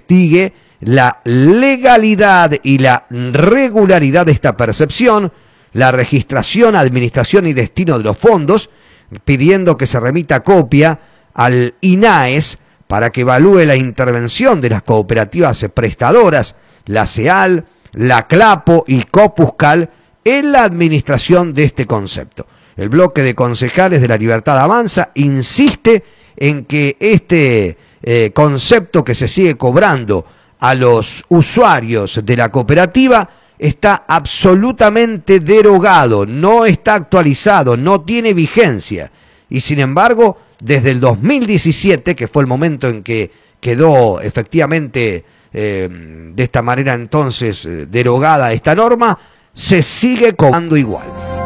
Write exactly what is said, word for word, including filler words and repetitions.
investigue la legalidad y la regularidad de esta percepción, la registración, administración y destino de los fondos, pidiendo que se remita copia al INAES para que evalúe la intervención de las cooperativas prestadoras, la SEAL, la CLAPO y COPUSCAL, en la administración de este concepto. El bloque de concejales de La Libertad Avanza insiste en que este eh, concepto que se sigue cobrando a los usuarios de la cooperativa está absolutamente derogado, no está actualizado, no tiene vigencia. Y sin embargo, desde el dos mil diecisiete, que fue el momento en que quedó efectivamente eh, de esta manera entonces eh, derogada esta norma, se sigue cobrando igual.